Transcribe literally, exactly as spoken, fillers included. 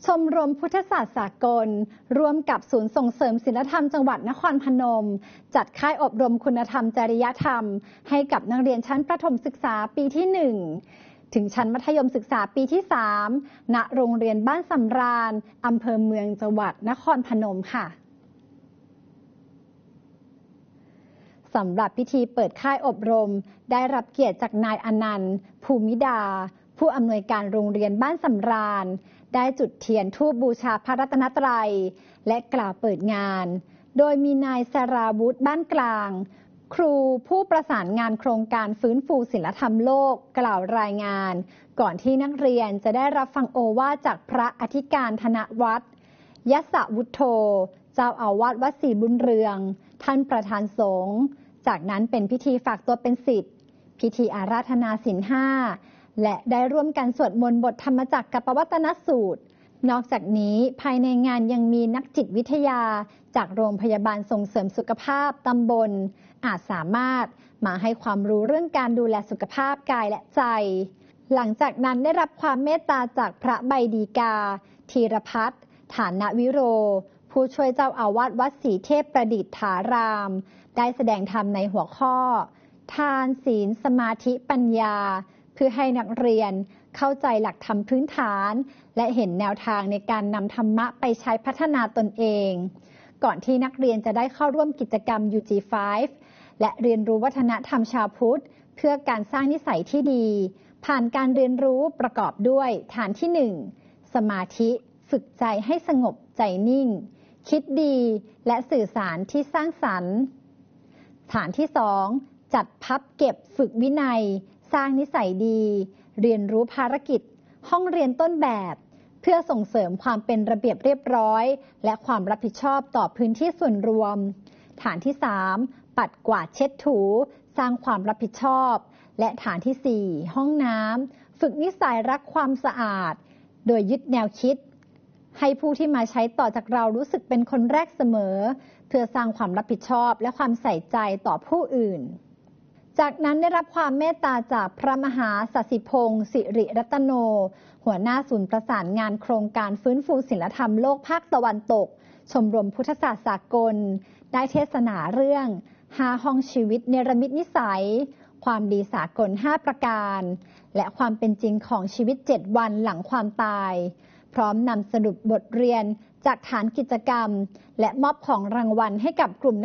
ชมรมพุทธศาสตร์สากลร่วมกับศูนย์ส่งเสริมศีลธรรมจังหวัดนครพนมจัดค่ายอบรมคุณธรรมจริยธรรมให้กับนักเรียนชั้นประถมศึกษาปีที่หนึ่งถึงชั้นมัธยมศึกษาปีที่สามณโรงเรียนบ้านสำราญอำเภอเมืองจังหวัดนครพนมค่ะสำหรับพิธีเปิดค่ายอบรมได้รับเกียรติจากนายอนันต์ภูมิดาผู้อำนวยการโรงเรียนบ้านสำราญได้จุดเทียนธูปบูชาพระรัตนตรัยและกล่าวเปิดงานโดยมีนายสราวุธบ้านกลางครูผู้ประสานงานโครงการฟื้นฟูศีลธรรมโลกกล่าวรายงานก่อนที่นักเรียนจะได้รับฟังโอวาทจากพระอธิการธนวัฒน์ยศวุฒโธเจ้าอาวาสวัดศรีบุญเรืองท่านประธานสงฆ์จากนั้นเป็นพิธีฝากตัวเป็นศิษย์พิธีอาราธนาศีลห้าและได้ร่วมกันสวดมนต์บทธรรมจักรกัปปวัตนสูตรนอกจากนี้ภายในงานยังมีนักจิตวิทยาจากโรงพยาบาลส่งเสริมสุขภาพตำบลอาจสามารถมาให้ความรู้เรื่องการดูแลสุขภาพกายและใจหลังจากนั้นได้รับความเมตตาจากพระใบดีกาธีรพัฒน์ฐานวิโรผู้ช่วยเจ้าอาวาสวัดศรีเทพประดิษฐารามได้แสดงธรรมในหัวข้อทานศีลสมาธิปัญญาเพื่อให้นักเรียนเข้าใจหลักธรรมพื้นฐานและเห็นแนวทางในการนำธรรมะไปใช้พัฒนาตนเองก่อนที่นักเรียนจะได้เข้าร่วมกิจกรรม ยู จี ไฟว์ และเรียนรู้วัฒนธรรมชาวพุทธเพื่อการสร้างนิสัยที่ดีผ่านการเรียนรู้ประกอบด้วยฐานที่หนึ่งสมาธิฝึกใจให้สงบใจนิ่งคิดดีและสื่อสารที่สร้างสรรค์ฐานที่สองจัดพับเก็บฝึกวินัยสร้างนิสัยดีเรียนรู้ภารกิจห้องเรียนต้นแบบเพื่อส่งเสริมความเป็นระเบียบเรียบร้อยและความรับผิดชอบต่อพื้นที่ส่วนรวมฐานที่สามปัดกวาดเช็ดถูสร้างความรับผิดชอบและฐานที่สี่ห้องน้ำฝึกนิสัยรักความสะอาดโดยยึดแนวคิดให้ผู้ที่มาใช้ต่อจากเรารู้สึกเป็นคนแรกเสมอเพื่อสร้างความรับผิดชอบและความใส่ใจต่อผู้อื่นจากนั้นได้รับความเมตตาจากพระมหาสสิพงศ์สิริรัตโนหัวหน้าศูนย์ประสานงานโครงการฟื้นฟูศีลธรรมโลกภาคตะวันตกชมรมพุทธศาสตร์สากลได้เทศนาเรื่องห้าห้องชีวิตเนรมิตนิสัยความดีสากลห้าประการและความเป็นจริงของชีวิตเจ็ดวันหลังความตายพร้อมนำสรุปบทเรียนจากฐานกิจกรรมและมอบของรางวัลให้กับกลุ่ม